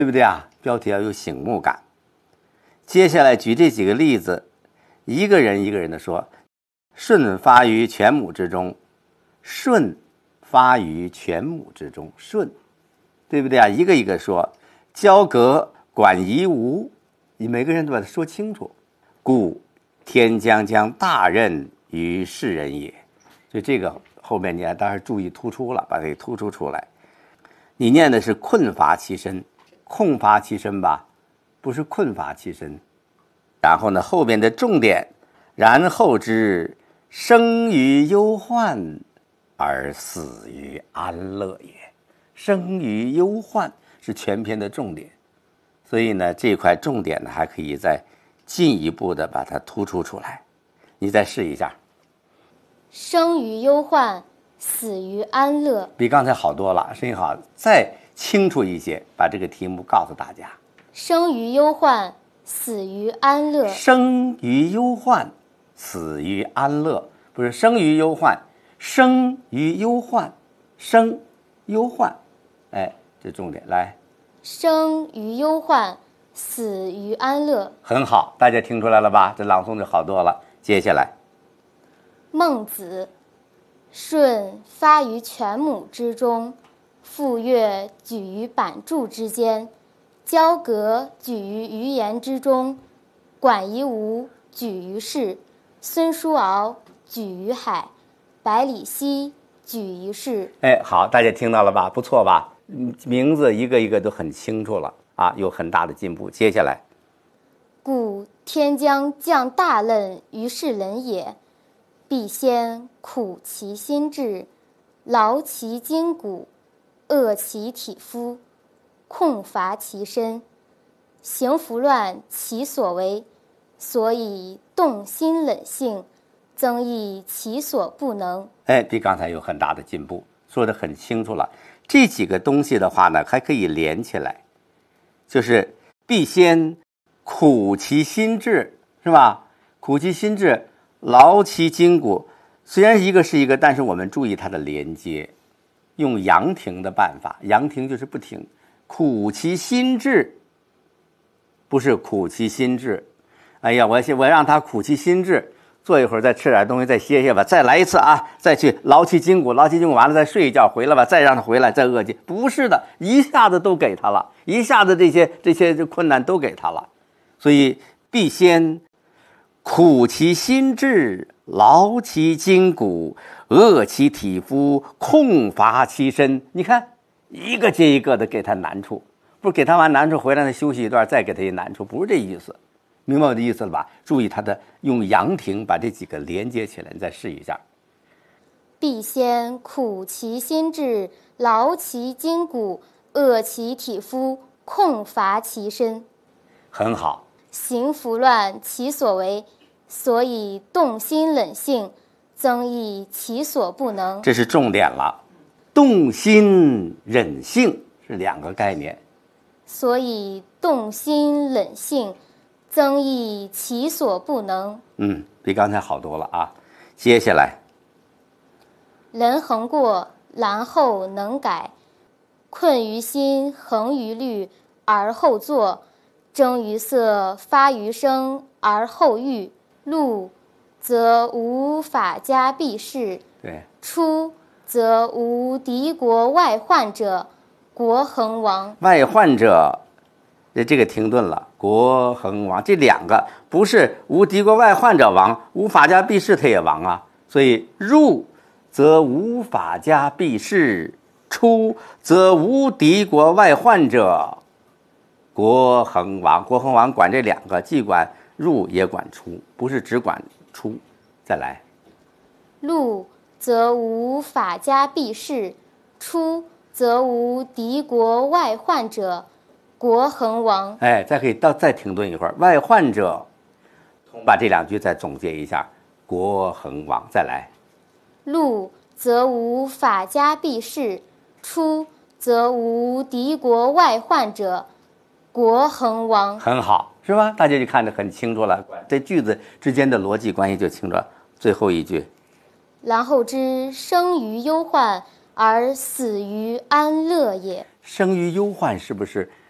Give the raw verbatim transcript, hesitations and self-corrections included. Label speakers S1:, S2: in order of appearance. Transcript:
S1: 对不对啊？标题要有醒目感。接下来举这几个例子，一个人一个人的说。舜发于犬母之中，舜发于犬母之中，舜，对不对啊？一个一个说。交革管夷吾，你每个人都把它说清楚。故天将降大任于世人也。所以这个后面你还当然注意突出了，把它给突出出来。你念的是困乏其身，空乏其身吧，不是困乏其身。然后呢，后边的重点，然后之生于忧患而死于安乐也。生于忧患是全篇的重点，所以呢，这块重点呢还可以再进一步的把它突出出来。你再试一下。
S2: 生于忧患，死于安乐。
S1: 比刚才好多了，声音好，再清楚一些，把这个题目告诉大家。
S2: 生于忧患，死于安乐。
S1: 生于忧患，死于安乐，不是生于忧患，生于忧患，生忧患，哎，这重点来。
S2: 生于忧患，死于安乐。
S1: 很好，大家听出来了吧？这朗诵就好多了。接下来，
S2: 孟子，舜发于犬母之中，傅说举于版柱之间，交革举于鱼言之中，管夷吾举于市，孙叔敖举于海，百里奚举于市。
S1: 哎，好，大家听到了吧？不错吧？名字一个一个都很清楚了啊，有很大的进步。接下来，
S2: 故天将降大任于世人也，必先苦其心志，劳其筋骨，饿其体肤，空乏其身，行拂乱其所为，所以动心冷性，增益其所不能。
S1: 哎，比刚才有很大的进步，说得很清楚了。这几个东西的话呢，还可以连起来，就是必先苦其心志，是吧？苦其心志，劳其筋骨。虽然一个是一个，但是我们注意它的连接，用阳停的办法，阳停就是不停。苦其心志，不是苦其心志。哎呀，我我让他苦其心志，坐一会儿再吃点东西，再歇歇吧，再来一次啊，再去劳其筋骨，劳其筋骨完了再睡一觉，回来吧，再让他回来，再饿其。不是的，一下子都给他了，一下子这些这些困难都给他了。所以必先苦其心志，劳其筋骨，饿其体肤，空乏其身。你看，一个接一个的给他难处，不是给他完难处回来他休息一段，再给他一难处，不是这意思。明白我的意思了吧？注意他的用阳停把这几个连接起来，你再试一下。
S2: 必先苦其心志，劳其筋骨，饿其体肤，空乏其身。
S1: 很好。
S2: 行拂乱其所为，所以动心冷性，增益其所不能。
S1: 这是重点了。动心忍性是两个概念。
S2: 所以动心冷性，增益其所不能。
S1: 嗯，比刚才好多了啊。接下来，
S2: 人恒过，然后能改，困于心，恒于虑，而后作，征于色，发于声，而后喻。入则无法家必士，
S1: 对；
S2: 出则无敌国外患者，国恒亡。
S1: 外患者，这个停顿了。国恒亡，这两个不是无敌国外患者亡，无法家必士他也亡啊。所以入则无法家必士，出则无敌国外患者，国恒亡。国恒亡管这两个，既管入也管出，不是只管出。再来，
S2: 入则无法家必士，出则无敌国外患者，国恒亡。
S1: 哎，再可以到再停顿一会儿。外患者，把这两句再总结一下。国恒亡，再来。
S2: 入则无法家必士，出则无敌国外患者，国恒亡。
S1: 很好，是吧？大家就看得很清楚了，这句子之间的逻辑关系就清楚了。最后一句，
S2: 然后之生于忧患而死于安乐也。
S1: 生于忧患是不是